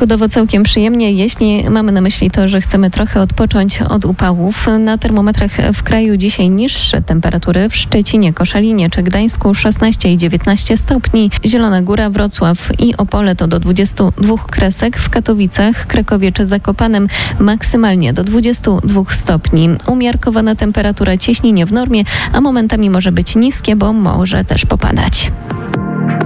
Pogodowo całkiem przyjemnie, jeśli mamy na myśli to, że chcemy trochę odpocząć od upałów. Na termometrach w kraju dzisiaj niższe temperatury. W Szczecinie, Koszalinie czy Gdańsku 16 i 19 stopni. Zielona Góra, Wrocław i Opole to do 22 kresek. W Katowicach, Krakowie czy Zakopanem maksymalnie do 22 stopni. Umiarkowana temperatura, ciśnienie w normie, a momentami może być niskie, bo może też popadać.